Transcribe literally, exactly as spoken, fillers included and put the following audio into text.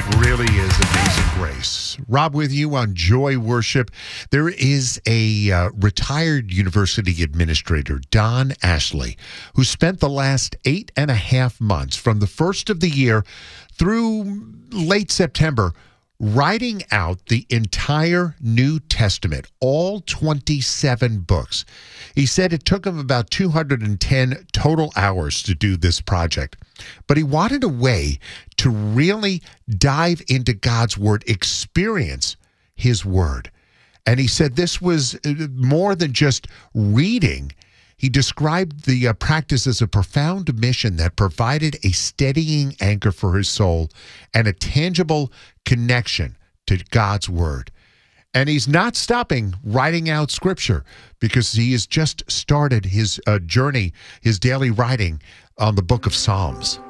Really is Amazing Grace. Rob with you on Joy Worship. There is a uh, retired university administrator, Don Ashley, who spent the last eight and a half months from the first of the year through late September writing out the entire New Testament, all twenty-seven books. He said it took him about two hundred ten total hours to do this project, but he wanted a way to really dive into God's Word, experience His Word. And he said this was more than just reading. He described the uh, practice as a profound mission that provided a steadying anchor for his soul and a tangible connection to God's Word. And he's not stopping writing out Scripture because he has just started his uh, journey, his daily writing on the book of Psalms.